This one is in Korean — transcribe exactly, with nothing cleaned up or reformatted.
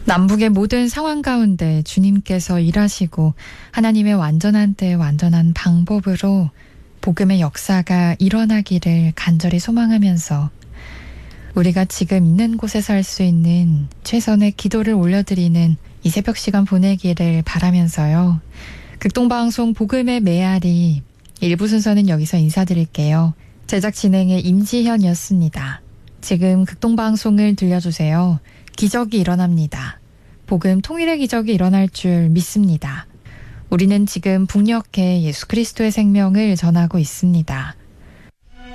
남북의 모든 상황 가운데 주님께서 일하시고 하나님의 완전한 때 완전한 방법으로 복음의 역사가 일어나기를 간절히 소망하면서 우리가 지금 있는 곳에서 할 수 있는 최선의 기도를 올려드리는 이 새벽 시간 보내기를 바라면서요. 극동방송 복음의 메아리 일부 순서는 여기서 인사드릴게요. 제작 진행의 임지현이었습니다. 지금 극동방송을 들려주세요. 기적이 일어납니다. 복음 통일의 기적이 일어날 줄 믿습니다. 우리는 지금 북녘에 예수 그리스도의 생명을 전하고 있습니다.